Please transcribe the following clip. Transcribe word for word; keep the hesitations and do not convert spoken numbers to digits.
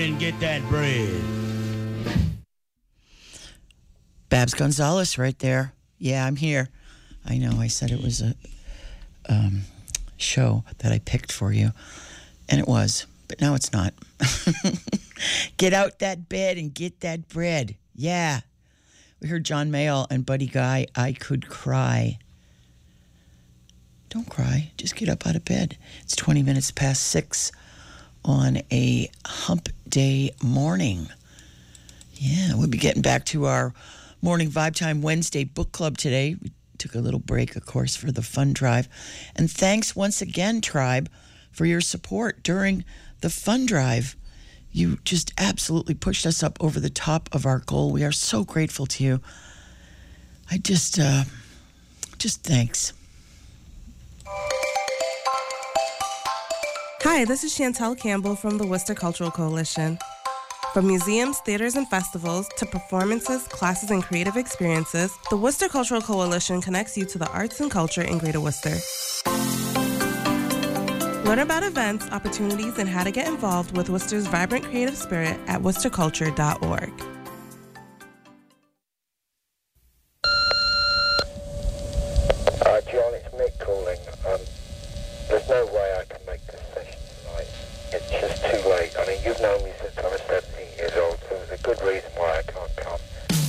and get that bread. Babs Gonzalez right there. Yeah, I'm here. I know I said it was a um, show that I picked for you, and it was, but now it's not. Get out that bed and get that bread. Yeah. We heard John Mayall and Buddy Guy, I Could Cry. Don't cry. Just get up out of bed. It's twenty minutes past six on a hump day morning. Yeah, we'll be getting back to our Morning Vibe Time Wednesday book club today. We took a little break, of course, for the fund drive. And thanks once again, Tribe, for your support during the fund drive. You just absolutely pushed us up over the top of our goal. We are so grateful to you. I just, uh, just thanks. Hi, this is Chantel Campbell from the Worcester Cultural Coalition. From museums, theaters, and festivals to performances, classes, and creative experiences, the Worcester Cultural Coalition connects you to the arts and culture in Greater Worcester. Learn about events, opportunities, and how to get involved with Worcester's vibrant creative spirit at worcester culture dot org.